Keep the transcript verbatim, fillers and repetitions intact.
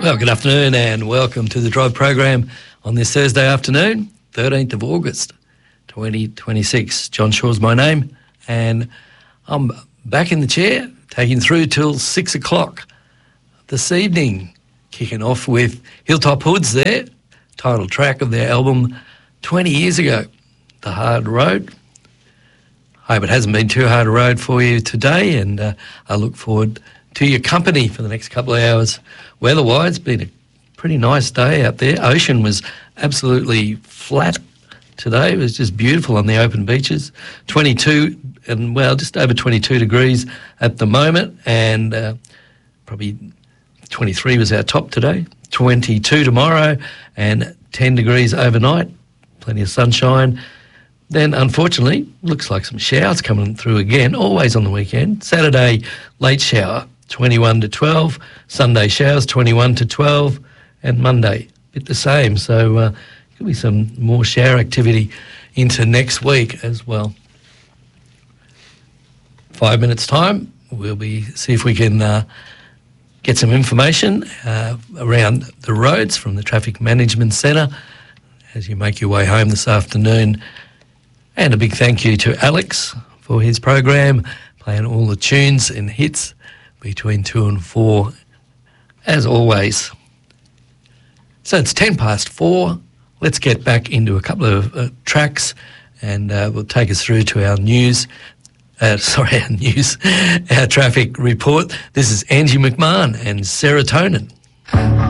Well, good afternoon and welcome to the Drive program on this Thursday afternoon, thirteenth of August, twenty twenty-six. John Shaw's my name, and I'm back in the chair, taking through till six o'clock this evening, kicking off with Hilltop Hoods there, title track of their album twenty years ago, The Hard Road. I hope it hasn't been too hard a road for you today, and uh, I look forward to your company for the next couple of hours. Weather-wise, been a pretty nice day out there. Ocean was absolutely flat today. It was just beautiful on the open beaches. twenty-two and, well, just over twenty-two degrees at the moment, and uh, probably twenty-three was our top today. twenty-two tomorrow and ten degrees overnight. Plenty of sunshine. Then, unfortunately, looks like some showers coming through again, always on the weekend. Saturday, late shower, twenty-one to twelve. Sunday showers, twenty-one to twelve. And Monday, a bit the same. So, uh, could be some more shower activity into next week as well. Five minutes' time, we'll be see if we can uh, get some information uh, around the roads from the Traffic Management Centre as you make your way home this afternoon. And a big thank you to Alex for his program, playing all the tunes and hits between two and four, as always. So it's ten past four. Let's get back into a couple of uh, tracks, and uh, we'll take us through to our news. Uh, sorry, our news, our traffic report. This is Angie McMahon and Serotonin.